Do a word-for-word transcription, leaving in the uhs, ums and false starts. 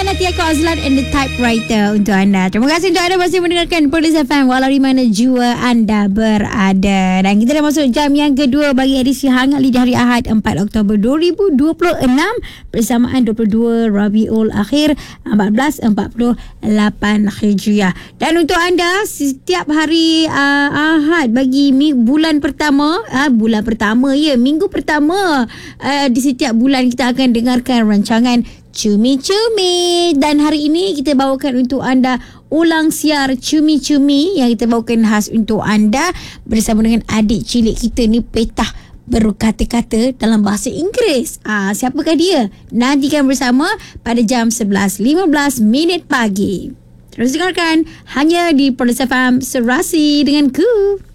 Natia Kozlan and the Typewriter untuk anda. Terima kasih untuk anda masih mendengarkan Police F M walau di mana jua anda berada. Dan kita dah masuk jam yang kedua bagi edisi Hangat Lidah hari Ahad empat Oktober dua ribu dua puluh enam bersamaan dua puluh dua Rabiul Akhir seribu empat ratus empat puluh lapan Hijriah. Dan untuk anda setiap hari uh, Ahad bagi mi- bulan pertama, uh, bulan pertama ya, minggu pertama uh, di setiap bulan kita akan dengarkan rancangan Cumi-Cumi. Dan hari ini kita bawakan untuk anda ulang siar Cumi-Cumi yang kita bawakan khas untuk anda bersama dengan adik cilik kita ni, Petah berkata-kata dalam bahasa Inggeris. Ah, siapakah dia? Nantikan bersama pada jam sebelas lima belas minit pagi. Terus dengarkan hanya di Police F M Serasi dengan Ku.